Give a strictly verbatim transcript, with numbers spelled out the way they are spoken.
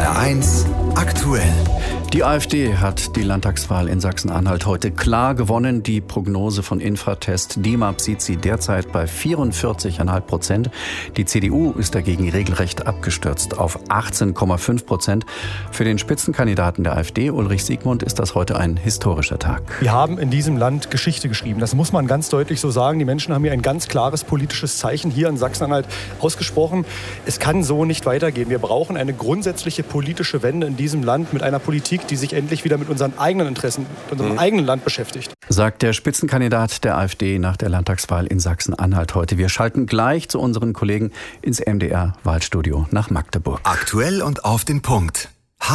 R eins aktuell. Die AfD hat die Landtagswahl in Sachsen-Anhalt heute klar gewonnen. Die Prognose von Infratest DIMAP sieht sie derzeit bei vierundvierzig Komma fünf Prozent. Die C D U ist dagegen regelrecht abgestürzt auf achtzehn Komma fünf Prozent. Für den Spitzenkandidaten der AfD, Ulrich Siegmund, ist das heute ein historischer Tag. Wir haben in diesem Land Geschichte geschrieben. Das muss man ganz deutlich so sagen. Die Menschen haben hier ein ganz klares politisches Zeichen hier in Sachsen-Anhalt ausgesprochen. Es kann so nicht weitergehen. Wir brauchen eine grundsätzliche politische Wende in diesem Land mit einer Politik, die sich endlich wieder mit unseren eigenen Interessen, mit unserem mhm. eigenen Land beschäftigt. Sagt der Spitzenkandidat der AfD nach der Landtagswahl in Sachsen-Anhalt heute. Wir schalten gleich zu unseren Kollegen ins M D R-Wahlstudio nach Magdeburg. Aktuell und auf den Punkt.